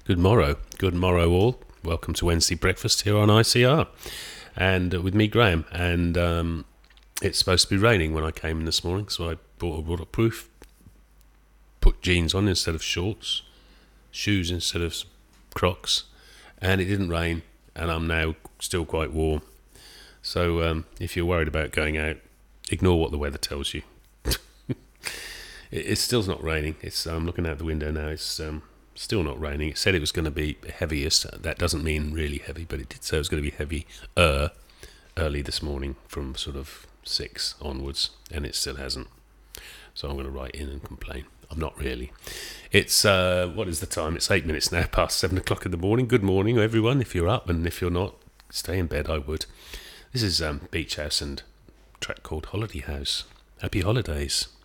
Good morrow all. Welcome to Wednesday breakfast here on ICR, and with me Graham. And it's supposed to be raining when I came in this morning, so I bought a waterproof, put jeans on instead of shorts, shoes instead of Crocs, and it didn't rain, and I'm now still quite warm. So if you're worried about going out, ignore what the weather tells you. It's still not raining. I'm looking out the window now. It's still not raining. It said it was going to be heaviest. That doesn't mean really heavy, but it did say it was going to be heavy early this morning from sort of 6 onwards, and it still hasn't. So I'm going to write in and complain. I'm not really. It's, what is the time? It's 8 minutes now past 7 o'clock in the morning. Good morning, everyone. If you're up, and if you're not, stay in bed, I would. This is Beach House and a track called Holiday House. Happy holidays.